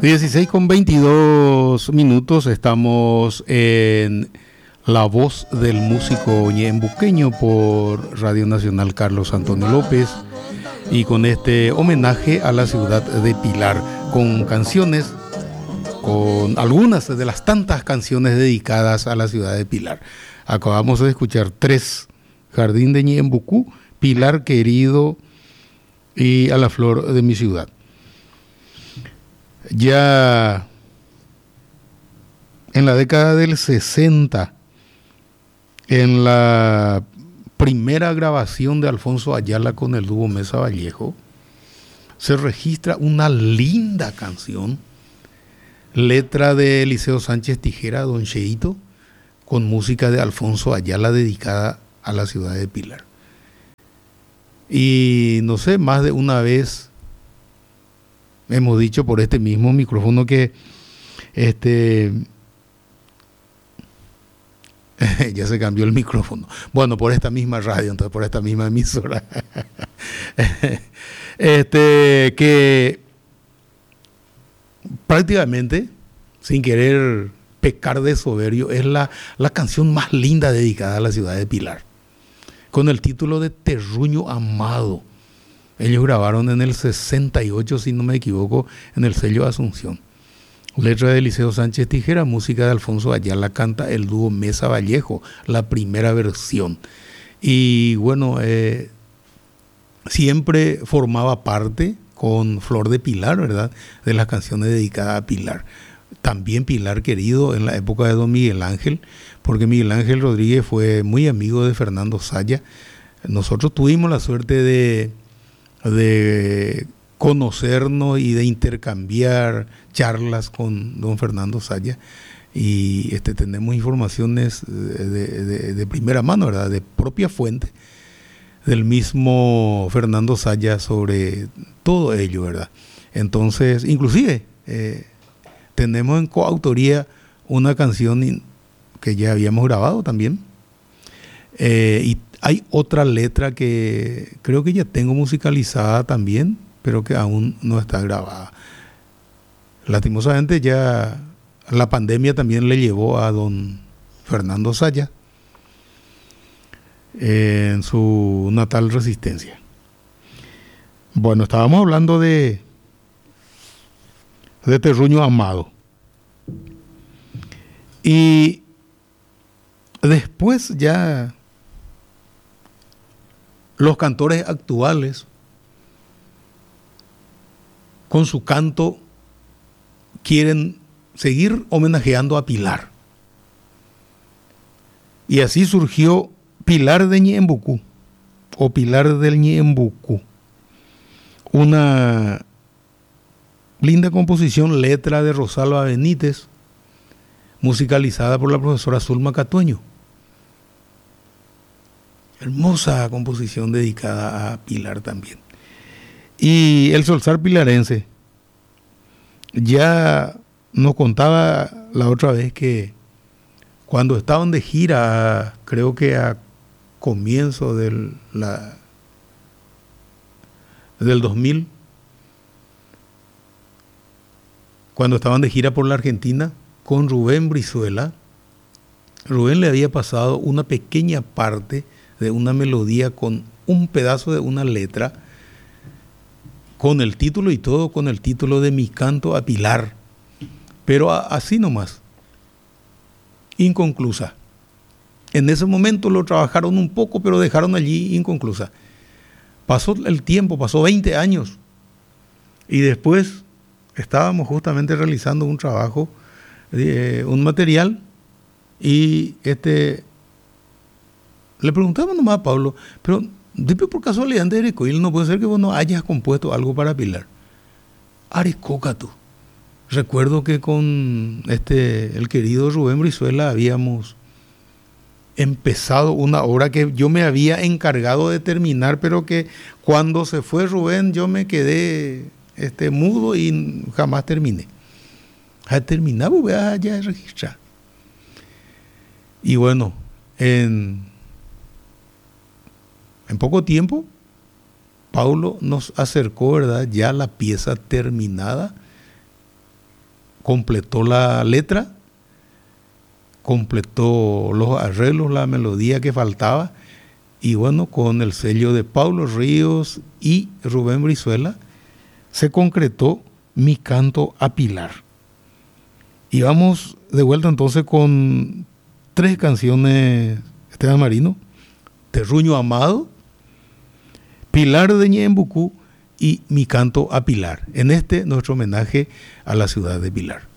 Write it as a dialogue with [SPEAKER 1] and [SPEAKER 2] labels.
[SPEAKER 1] 16:22 estamos en La Voz del Músico ñeembuqueño por Radio Nacional Carlos Antonio López y con este homenaje a la ciudad de Pilar con canciones, con algunas de las tantas canciones dedicadas a la ciudad de Pilar. Acabamos de escuchar 3: Jardín de Ñeembucú, Pilar Querido y A la Flor de mi Ciudad. Ya en la década del 60, en la primera grabación de Alfonso Ayala con el dúo Mesa Vallejo, se registra una linda canción, letra de Eliseo Sánchez Tijera, Don Cheito, con música de Alfonso Ayala dedicada a la ciudad de Pilar. Y no sé, más de una vez hemos dicho por este mismo micrófono que ya se cambió el micrófono. Bueno, por esta misma radio, entonces por esta misma emisora. Que prácticamente, sin querer pecar de soberbio, es la canción más linda dedicada a la ciudad de Pilar, con el título de Terruño Amado. Ellos grabaron en el 68, si no me equivoco, en el sello Asunción. Letra de Eliseo Sánchez Tijera, música de Alfonso Ayala, canta el dúo Mesa Vallejo, la primera versión. Y bueno, siempre formaba parte con Flor de Pilar, ¿verdad?, de las canciones dedicadas a Pilar. También Pilar Querido en la época de don Miguel Ángel, porque Miguel Ángel Rodríguez fue muy amigo de Fernando Saya. Nosotros tuvimos la suerte de conocernos y de intercambiar charlas con don Fernando Saya, y tenemos informaciones de primera mano, ¿verdad?, de propia fuente del mismo Fernando Saya sobre todo ello, ¿verdad? Entonces, inclusive tenemos en coautoría una canción que ya habíamos grabado también, y hay otra letra que creo que ya tengo musicalizada también, pero que aún no está grabada. Lastimosamente ya la pandemia también le llevó a don Fernando Saya en su natal Resistencia. Bueno, estábamos hablando de Terruño Amado. Y después ya los cantores actuales, con su canto, quieren seguir homenajeando a Pilar. Y así surgió Pilar de Ñeembucú, o Pilar del Ñeembucú. Una linda composición, letra de Rosalba Benítez, musicalizada por la profesora Zulma Catueño. Hermosa composición dedicada a Pilar también. Y el Solsar pilarense ya nos contaba la otra vez que cuando estaban de gira, creo que a comienzo del 2000, cuando estaban de gira por la Argentina con Rubén Brizuela, Rubén le había pasado una pequeña parte de una melodía con un pedazo de una letra, con el título y todo, con el título de Mi Canto a Pilar, pero así nomás, inconclusa. En ese momento lo trabajaron un poco, pero dejaron allí inconclusa. Pasó el tiempo, pasó 20 años, y después estábamos justamente realizando un trabajo, un material, y le preguntamos nomás a Pablo, pero por casualidad de Arecoil, no puede ser que vos no hayas compuesto algo para Pilar. Arecócatu. Recuerdo que con el querido Rubén Brizuela habíamos empezado una obra que yo me había encargado de terminar, pero que cuando se fue Rubén yo me quedé mudo y jamás terminé. Ya terminaba, voy a ya registrar. Y bueno, en poco tiempo, Paulo nos acercó, ¿verdad?, ya la pieza terminada, completó la letra, completó los arreglos, la melodía que faltaba, y bueno, con el sello de Paulo Ríos y Rubén Brizuela, se concretó Mi Canto a Pilar. Y vamos de vuelta entonces con 3 canciones, Esteban Marino: Terruño Amado, Pilar de Ñembucú y Mi Canto a Pilar. En nuestro homenaje a la ciudad de Pilar.